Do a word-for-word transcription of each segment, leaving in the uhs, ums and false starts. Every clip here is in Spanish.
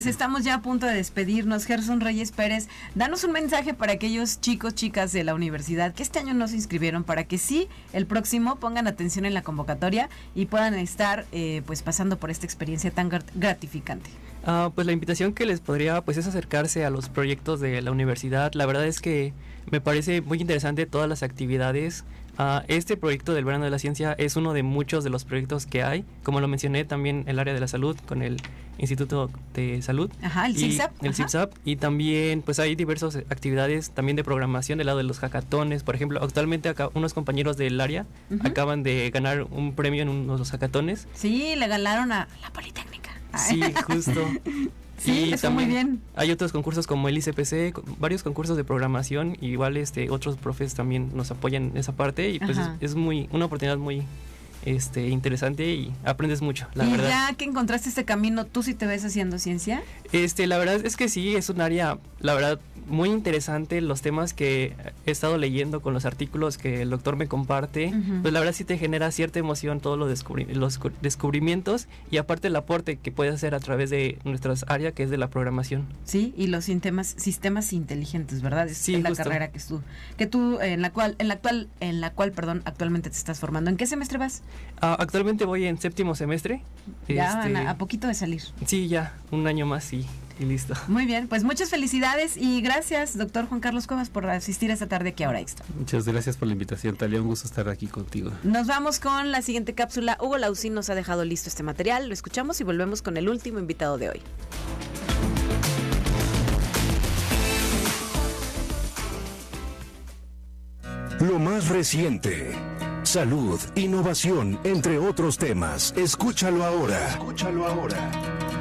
Estamos ya a punto de despedirnos. Gerson Reyes Pérez, danos un mensaje para aquellos chicos, chicas de la universidad que este año no se inscribieron, para que sí, el próximo pongan atención en la convocatoria y puedan estar eh, pues pasando por esta experiencia tan gratificante. Uh, pues la invitación que les podría pues es acercarse a los proyectos de la universidad. La verdad es que me parece muy interesante todas las actividades. Uh, este proyecto del Verano de la Ciencia es uno de muchos de los proyectos que hay. Como lo mencioné, también el área de la salud con el Instituto de Salud. Ajá, el CIPSAP. El CIPSAP. Y también pues hay diversas actividades también de programación del lado de los hackatones. Por ejemplo, actualmente acá unos compañeros del área uh-huh. acaban de ganar un premio en unos los hackatones. Sí, le ganaron a la Politécnica. Sí, justo. Sí, y está muy bien. Hay otros concursos como el I C P C, varios concursos de programación, igual este otros profes también nos apoyan en esa parte y pues es, es muy una oportunidad muy este interesante y aprendes mucho, la y verdad. Y ya que encontraste este camino, ¿tú sí te ves haciendo ciencia? Este, la verdad es que sí, es un área, la verdad, muy interesante. Los temas que he estado leyendo con los artículos que el doctor me comparte, uh-huh. pues la verdad sí te genera cierta emoción todos los, descubri- los descubrimientos y aparte el aporte que puedes hacer a través de nuestra área que es de la programación. Sí, y los sistemas, sistemas inteligentes, ¿verdad? Es sí, la justo. carrera que tú, que tú en la cual, en la actual, en la cual, perdón, actualmente te estás formando. ¿En qué semestre vas? Uh, actualmente voy en séptimo semestre. Ya este, van a, a poquito de salir. Sí, ya, un año más y, y listo. Muy bien, pues muchas felicidades y gracias, doctor Juan Carlos Cuevas, por asistir esta tarde aquí a Hora Extra. Muchas gracias por la invitación, Talia, un gusto estar aquí contigo. Nos vamos con la siguiente cápsula. Hugo Lausín nos ha dejado listo este material, lo escuchamos y volvemos con el último invitado de hoy. Lo más reciente, salud, innovación, entre otros temas. Escúchalo ahora. Escúchalo ahora.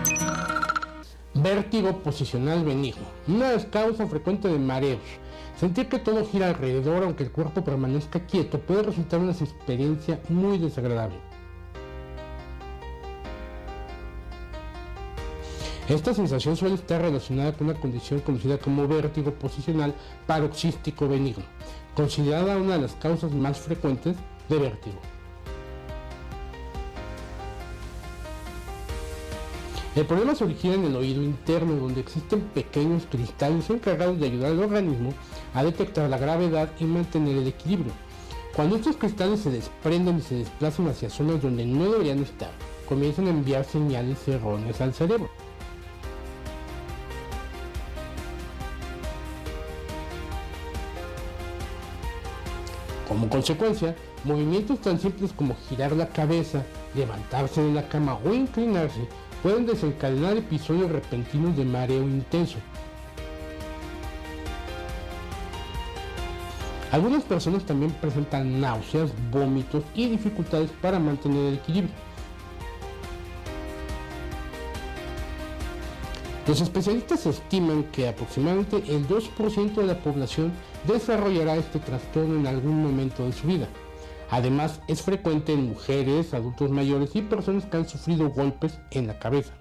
Vértigo posicional benigno, una causa frecuente de mareos. Sentir que todo gira alrededor aunque el cuerpo permanezca quieto puede resultar una experiencia muy desagradable. Esta sensación suele estar relacionada con una condición conocida como vértigo posicional paroxístico benigno, considerada una de las causas más frecuentes de vértigo. El problema se origina en el oído interno, donde existen pequeños cristales encargados de ayudar al organismo a detectar la gravedad y mantener el equilibrio. Cuando estos cristales se desprenden y se desplazan hacia zonas donde no deberían estar, comienzan a enviar señales erróneas al cerebro. Como consecuencia, movimientos tan simples como girar la cabeza, levantarse de la cama o inclinarse pueden desencadenar episodios repentinos de mareo intenso. Algunas personas también presentan náuseas, vómitos y dificultades para mantener el equilibrio. Los especialistas estiman que aproximadamente el dos por ciento de la población desarrollará este trastorno en algún momento de su vida. Además, es frecuente en mujeres, adultos mayores y personas que han sufrido golpes en la cabeza.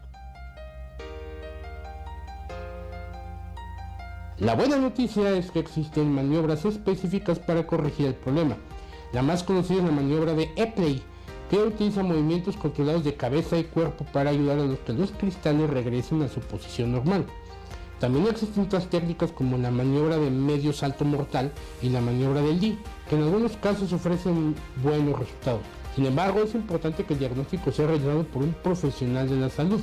La buena noticia es que existen maniobras específicas para corregir el problema. La más conocida es la maniobra de Epley, que utiliza movimientos controlados de cabeza y cuerpo para ayudar a los que los cristales regresen a su posición normal. También existen otras técnicas como la maniobra de medio salto mortal y la maniobra del Lee, que en algunos casos ofrecen buenos resultados. Sin embargo, es importante que el diagnóstico sea realizado por un profesional de la salud.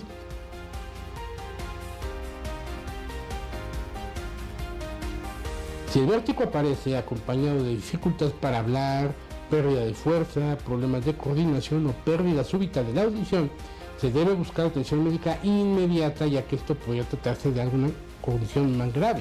Si el vértigo aparece acompañado de dificultades para hablar, pérdida de fuerza, problemas de coordinación o pérdida súbita de la audición, se debe buscar atención médica inmediata, ya que esto podría tratarse de alguna condición más grave.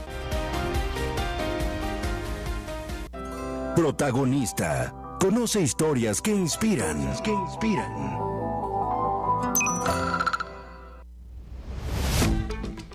Protagonista. Conoce historias que inspiran. Que inspiran.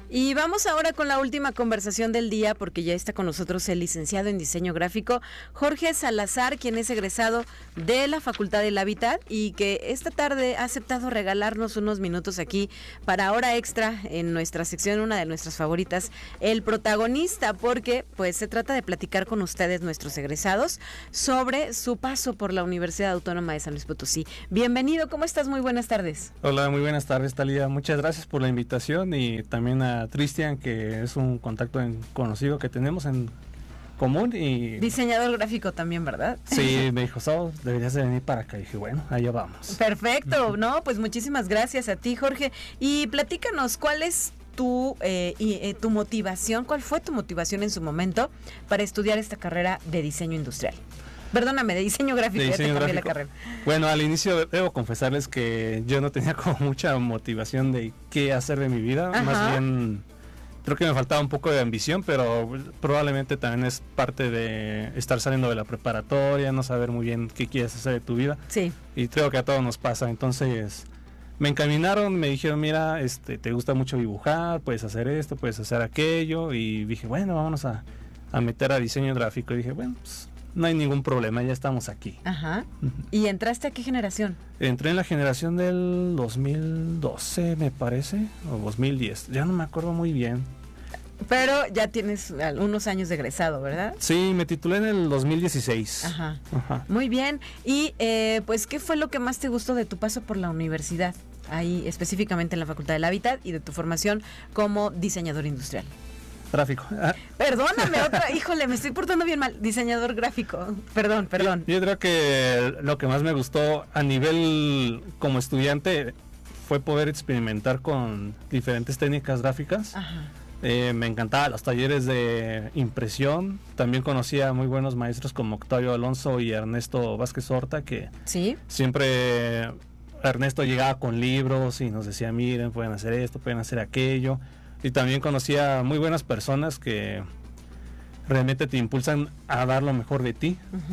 Y vamos ahora con la última conversación del día, porque ya está con nosotros el licenciado en diseño gráfico Jorge Salazar, quien es egresado de la Facultad del Hábitat y que esta tarde ha aceptado regalarnos unos minutos aquí para hora extra en nuestra sección, una de nuestras favoritas, El Protagonista, porque pues se trata de platicar con ustedes, nuestros egresados, sobre su paso por la Universidad Autónoma de San Luis Potosí. Bienvenido, ¿cómo estás? Muy buenas tardes. Hola, muy buenas tardes, Talía. Muchas gracias por la invitación y también a Cristian, que es un contacto en, conocido que tenemos en común. Y diseñador gráfico también, ¿verdad? Sí, me dijo, so, deberías de venir para acá. Y dije, bueno, allá vamos. Perfecto, no, pues muchísimas gracias a ti, Jorge. Y platícanos, ¿cuál es tu, eh, y, eh, tu motivación, cuál fue tu motivación en su momento para estudiar esta carrera de diseño industrial? Perdóname, de diseño gráfico, de diseño ya te cambié gráfico. la carrera. Bueno, al inicio debo confesarles que yo no tenía como mucha motivación de qué hacer de mi vida. Ajá. Más bien, creo que me faltaba un poco de ambición, pero probablemente también es parte de estar saliendo de la preparatoria, no saber muy bien qué quieres hacer de tu vida. Sí. Y creo que a todos nos pasa. Entonces, me encaminaron, me dijeron, mira, este, te gusta mucho dibujar, puedes hacer esto, puedes hacer aquello. Y dije, bueno, vámonos a, a meter a diseño gráfico. Y dije, bueno, pues no hay ningún problema, ya estamos aquí. Ajá. ¿Y entraste a qué generación? Entré en la generación del dos mil doce, me parece, o dos mil diez, ya no me acuerdo muy bien. Pero ya tienes unos años de egresado, ¿verdad? Sí, me titulé en el dos mil dieciséis. Ajá. Ajá. Muy bien. Y eh, pues, ¿qué fue lo que más te gustó de tu paso por la universidad? Ahí específicamente en la Facultad del Hábitat y de tu formación como diseñador industrial. Gráfico. Ah. Perdóname, otra, híjole, me estoy portando bien mal. Diseñador gráfico. Perdón, perdón. Yo, yo creo que lo que más me gustó a nivel como estudiante fue poder experimentar con diferentes técnicas gráficas. Ajá. Eh, me encantaban los talleres de impresión. También conocía a muy buenos maestros como Octavio Alonso y Ernesto Vázquez Horta, que ¿sí? Siempre Ernesto llegaba con libros y nos decía, miren, pueden hacer esto, pueden hacer aquello. Y también conocía muy buenas personas que realmente te impulsan a dar lo mejor de ti. Uh-huh.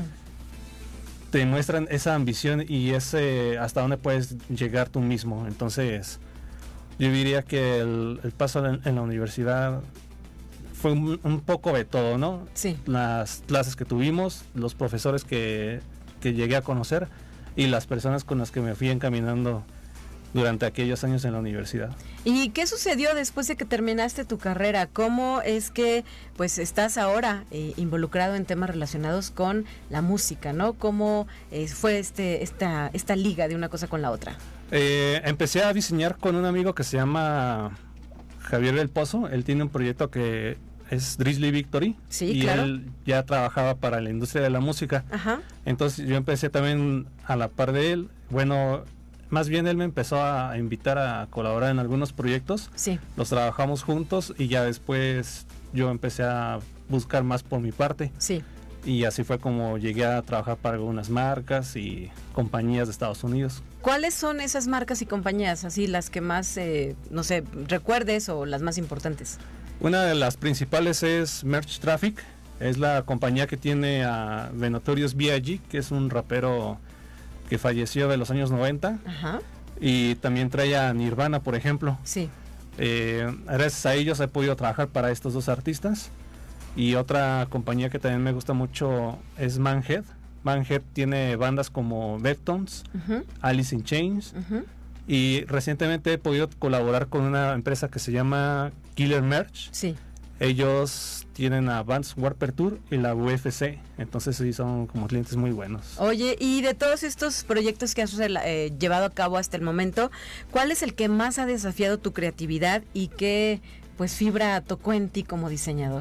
Te muestran esa ambición y ese hasta dónde puedes llegar tú mismo. Entonces, yo diría que el, el paso en, en la universidad fue un, un poco de todo, ¿no? Sí. Las clases que tuvimos, los profesores que, que llegué a conocer y las personas con las que me fui encaminando durante aquellos años en la universidad. ¿Y qué sucedió después de que terminaste tu carrera? ¿Cómo es que pues estás ahora eh, involucrado en temas relacionados con la música, ¿no? ¿Cómo eh, fue este esta esta liga de una cosa con la otra? Eh, empecé a diseñar con un amigo que se llama Javier del Pozo. Él tiene un proyecto que es Drizzly Victory. Sí, y claro. Él ya trabajaba para la industria de la música. Ajá. Entonces yo empecé también a la par de él. Bueno, más bien él me empezó a invitar a colaborar en algunos proyectos. Sí. Los trabajamos juntos y ya después yo empecé a buscar más por mi parte. Sí. Y así fue como llegué a trabajar para algunas marcas y compañías de Estados Unidos. ¿Cuáles son esas marcas y compañías, así las que más, eh, no sé, recuerdes o las más importantes? Una de las principales es Merch Traffic. Es la compañía que tiene a The Notorious B I G, que es un rapero que falleció de los años noventa. Ajá. Y también trae a Nirvana, por ejemplo. Sí. Eh, gracias a ellos he podido trabajar para estos dos artistas. Y otra compañía que también me gusta mucho es Manhead. Manhead tiene bandas como Deftones, Uh-huh. Alice in Chains. Uh-huh. Y recientemente he podido colaborar con una empresa que se llama Killer Merch. Sí. Ellos tienen a Vans Warped Tour y la U F C, entonces sí son como clientes muy buenos. Oye, y de todos estos proyectos que has eh, llevado a cabo hasta el momento, ¿cuál es el que más ha desafiado tu creatividad y qué pues fibra tocó en ti como diseñador?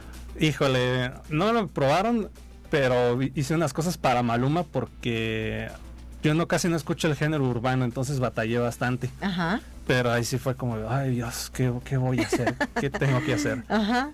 Híjole, no lo probaron, pero hice unas cosas para Maluma porque yo no casi no escucho el género urbano, entonces batallé bastante. Ajá. Pero ahí sí fue como, ay Dios, ¿qué, qué voy a hacer? ¿Qué tengo que hacer? Ajá.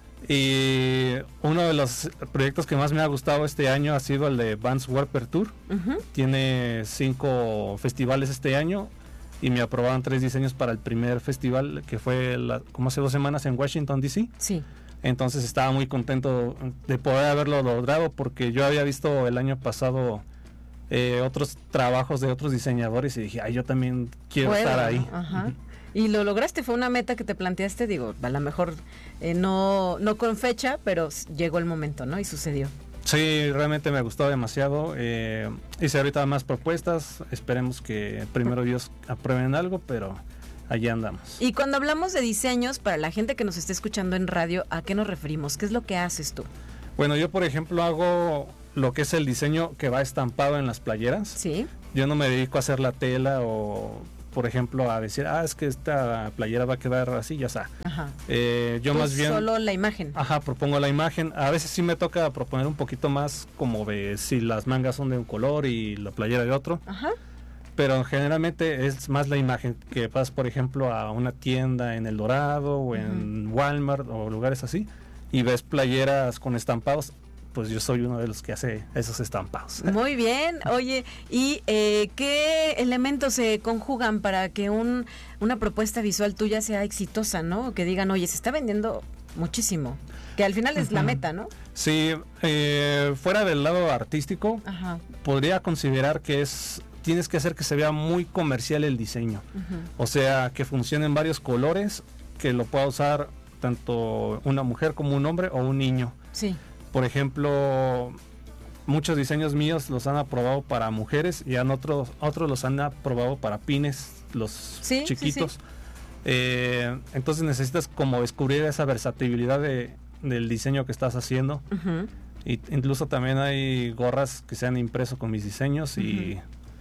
Y uno de los proyectos que más me ha gustado este año ha sido el de Vans Warped Tour. Uh-huh. Tiene cinco festivales este año y me aprobaron tres diseños para el primer festival que fue la, como hace dos semanas en Washington D C. Sí. Entonces estaba muy contento de poder haberlo logrado porque yo había visto el año pasado eh, otros trabajos de otros diseñadores y dije, ay, yo también quiero Puedo, estar ahí. ¿no? Ajá. Y lo lograste, fue una meta que te planteaste, digo, a lo mejor eh, no, no con fecha, pero llegó el momento, ¿no? Y sucedió. Sí, realmente me gustó demasiado. Eh, hice ahorita más propuestas. Esperemos que primero Dios aprueben algo, pero allí andamos. Y cuando hablamos de diseños, para la gente que nos esté escuchando en radio, ¿a qué nos referimos? ¿Qué es lo que haces tú? Bueno, yo por ejemplo hago lo que es el diseño que va estampado en las playeras. Sí. Yo no me dedico a hacer la tela o, por ejemplo, a decir, ah, es que esta playera va a quedar así, ya está. Ajá. Eh, yo Tú más bien... solo la imagen. Ajá, propongo la imagen. A veces sí me toca proponer un poquito más, como de si las mangas son de un color y la playera de otro. Ajá. Pero generalmente es más la imagen, que vas, por ejemplo, a una tienda en El Dorado o en uh-huh. Walmart o lugares así, y ves playeras con estampados. Pues yo soy uno de los que hace esos estampados. Muy bien. Oye, ¿y eh, qué elementos se conjugan para que un, una propuesta visual tuya sea exitosa, ¿no? Que digan, oye, se está vendiendo muchísimo. Que al final es la meta, ¿no? Sí, eh, fuera del lado artístico, Ajá. podría considerar que es tienes que hacer que se vea muy comercial el diseño. Uh-huh. O sea, que funcione en varios colores, que lo pueda usar tanto una mujer como un hombre o un niño. Sí. Por ejemplo, muchos diseños míos los han aprobado para mujeres y han otros otros los han aprobado para pines, los sí, chiquitos. Sí, sí. Eh, entonces necesitas como descubrir esa versatilidad de, del diseño que estás haciendo. Uh-huh. Y incluso también hay gorras que se han impreso con mis diseños uh-huh. y,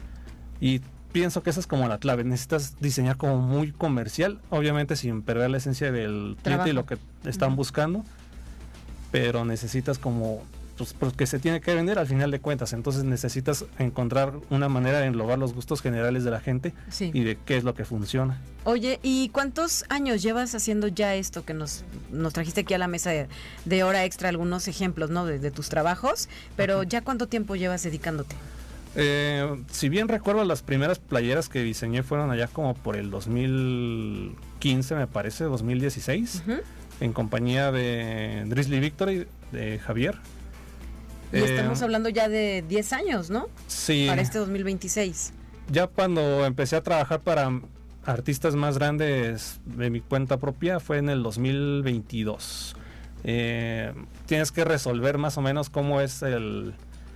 y pienso que esa es como la clave. Necesitas diseñar como muy comercial, obviamente sin perder la esencia del cliente y lo que están uh-huh. buscando. Pero necesitas como, pues porque se tiene que vender al final de cuentas, entonces necesitas encontrar una manera de englobar los gustos generales de la gente sí. y de qué es lo que funciona. Oye, ¿y cuántos años llevas haciendo ya esto que nos, nos trajiste aquí a la mesa de, de hora extra, algunos ejemplos, ¿no? de, de tus trabajos, pero uh-huh. ya cuánto tiempo llevas dedicándote? Eh, si bien recuerdo, las primeras playeras que diseñé fueron allá como por el dos mil quince, me parece, dos mil dieciséis. Uh-huh. En compañía de Drizzly Victory, de Javier. Y eh, estamos hablando ya de diez años, ¿no? Sí. Para este dos mil veintiséis. Ya cuando empecé a trabajar para artistas más grandes de mi cuenta propia fue en el dos mil veintidós. Eh, tienes que resolver más o menos cómo es el...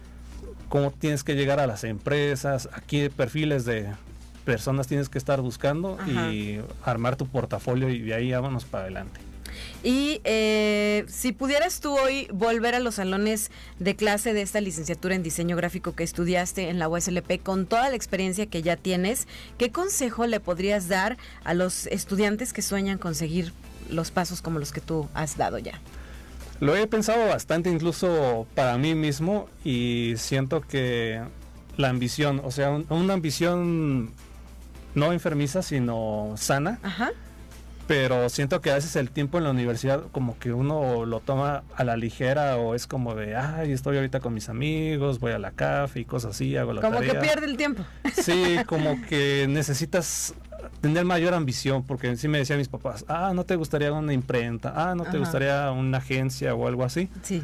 cómo tienes que llegar a las empresas, a qué perfiles de personas tienes que estar buscando. Ajá. Y armar tu portafolio y de ahí vámonos para adelante. Y eh, si pudieras tú hoy volver a los salones de clase de esta licenciatura en diseño gráfico que estudiaste en la U S L P con toda la experiencia que ya tienes, ¿qué consejo le podrías dar a los estudiantes que sueñan conseguir los pasos como los que tú has dado ya? Lo he pensado bastante incluso para mí mismo y siento que la ambición, o sea, un, una ambición no enfermiza sino sana. Ajá. Pero siento que a veces el tiempo en la universidad como que uno lo toma a la ligera o es como de, ay, estoy ahorita con mis amigos, voy a la café y cosas así, hago la como tarea. Como que pierde el tiempo. Sí, como que necesitas tener mayor ambición, porque sí me decían mis papás, ah, ¿no te gustaría una imprenta? Ah, ¿no te Ajá. gustaría una agencia o algo así? Sí.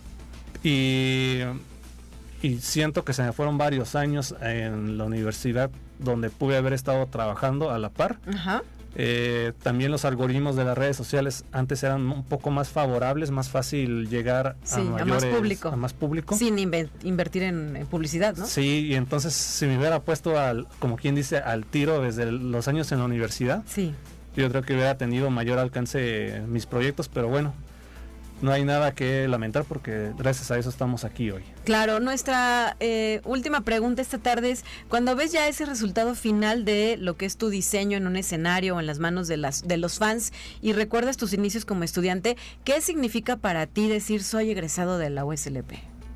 Y, y siento que se me fueron varios años en la universidad donde pude haber estado trabajando a la par. Ajá. Eh, también los algoritmos de las redes sociales antes eran un poco más favorables, más fácil llegar sí, a, mayores, a más público, a más público. Sin inve- invertir en, en publicidad, ¿no? Sí, y entonces si me hubiera puesto al, como quien dice, al tiro desde los años en la universidad, sí. yo creo que hubiera tenido mayor alcance mis proyectos, pero bueno, no hay nada que lamentar porque gracias a eso estamos aquí hoy. Claro, nuestra eh, última pregunta esta tarde es, cuando ves ya ese resultado final de lo que es tu diseño en un escenario o en las manos de, las, de los fans y recuerdas tus inicios como estudiante, ¿qué significa para ti decir soy egresado de la U S L P?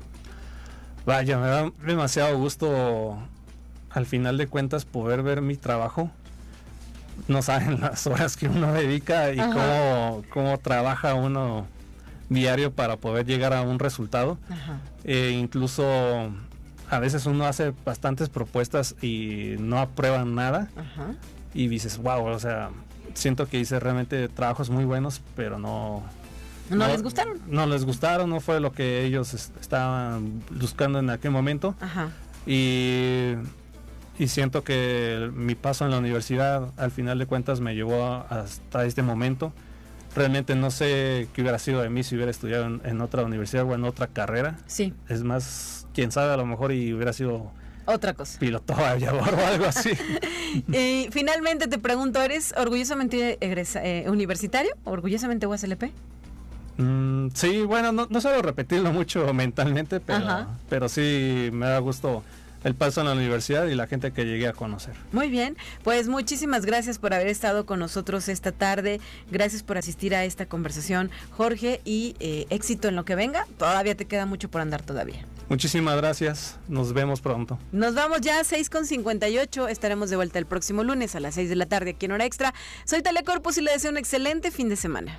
Vaya, me da demasiado gusto al final de cuentas poder ver mi trabajo. No saben las horas que uno dedica y cómo, cómo trabaja uno diario para poder llegar a un resultado. Ajá. Eh, incluso a veces uno hace bastantes propuestas y no aprueban nada. Ajá. Y dices, wow, o sea, siento que hice realmente trabajos muy buenos, pero no... ¿No, no les gustaron? No les gustaron, no fue lo que ellos est- estaban buscando en aquel momento. Ajá. Y y siento que mi paso en la universidad al final de cuentas me llevó hasta este momento. Realmente no sé qué hubiera sido de mí si hubiera estudiado en, en otra universidad o en otra carrera. Sí. Es más, quién sabe, a lo mejor y hubiera sido otra cosa. Piloto aviador o algo así. Y finalmente te pregunto, ¿eres orgullosamente egresa, eh, universitario? ¿Orgullosamente U S L P? Mm, sí, bueno, no, no suelo repetirlo mucho mentalmente, pero, pero sí me da gusto el paso en la universidad y la gente que llegué a conocer. Muy bien, pues muchísimas gracias por haber estado con nosotros esta tarde, gracias por asistir a esta conversación, Jorge, y eh, éxito en lo que venga, todavía te queda mucho por andar todavía. Muchísimas gracias, nos vemos pronto. Nos vamos ya a seis con cincuenta y ocho, estaremos de vuelta el próximo lunes a las seis de la tarde aquí en Hora Extra. Soy Talia Corpus y le deseo un excelente fin de semana.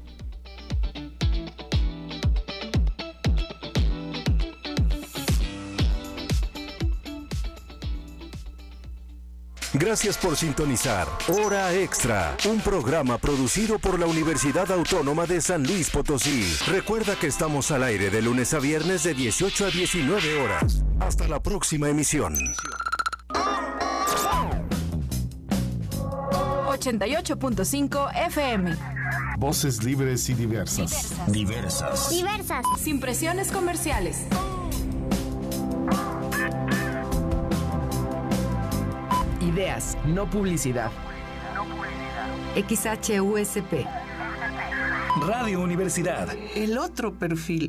Gracias por sintonizar Hora Extra, un programa producido por la Universidad Autónoma de San Luis Potosí. Recuerda que estamos al aire de lunes a viernes de dieciocho a diecinueve horas. Hasta la próxima emisión. ochenta y ocho punto cinco F M. Voces libres y diversas. Diversas. Diversas. Sin presiones comerciales. Ideas, no publicidad. X H U S P. Radio Universidad. El otro perfil.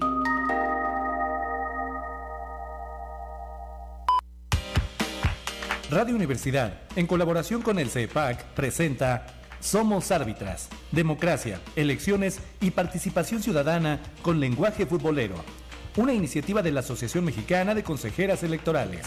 Radio Universidad, en colaboración con el C E P A C, presenta Somos Árbitras, Democracia, Elecciones y Participación Ciudadana con Lenguaje Futbolero. Una iniciativa de la Asociación Mexicana de Consejeras Electorales.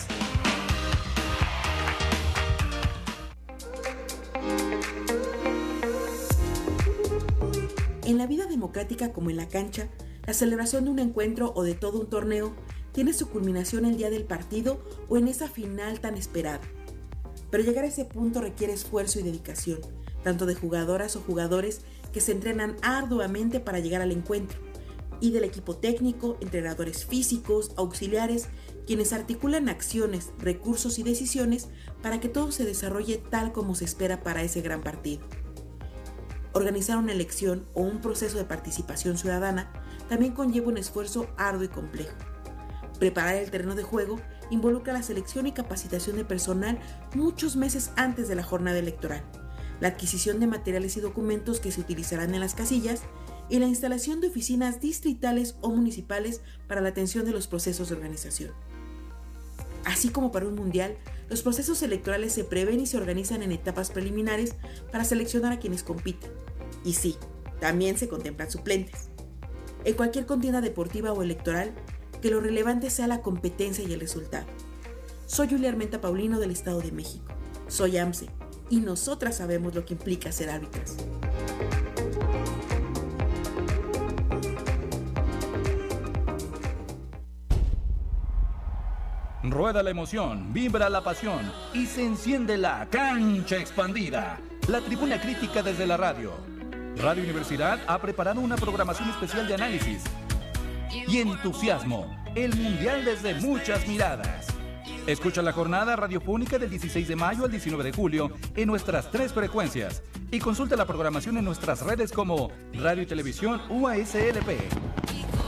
En la vida democrática como en la cancha, la celebración de un encuentro o de todo un torneo tiene su culminación el día del partido o en esa final tan esperada. Pero llegar a ese punto requiere esfuerzo y dedicación, tanto de jugadoras o jugadores que se entrenan arduamente para llegar al encuentro, y del equipo técnico, entrenadores físicos, auxiliares, quienes articulan acciones, recursos y decisiones para que todo se desarrolle tal como se espera para ese gran partido. Organizar una elección o un proceso de participación ciudadana también conlleva un esfuerzo arduo y complejo. Preparar el terreno de juego involucra la selección y capacitación de personal muchos meses antes de la jornada electoral, la adquisición de materiales y documentos que se utilizarán en las casillas y la instalación de oficinas distritales o municipales para la atención de los procesos de organización. Así como para un mundial, los procesos electorales se prevén y se organizan en etapas preliminares para seleccionar a quienes compiten. Y sí, también se contemplan suplentes. En cualquier contienda deportiva o electoral, que lo relevante sea la competencia y el resultado. Soy Julia Armenta Paulino del Estado de México. Soy A M C E y nosotras sabemos lo que implica ser árbitras. Rueda la emoción, vibra la pasión y se enciende la cancha expandida. La tribuna crítica desde la radio. Radio Universidad ha preparado una programación especial de análisis y entusiasmo. El mundial desde muchas miradas. Escucha la jornada radiofónica del dieciséis de mayo al diecinueve de julio en nuestras tres frecuencias y consulta la programación en nuestras redes como Radio y Televisión U A S L P.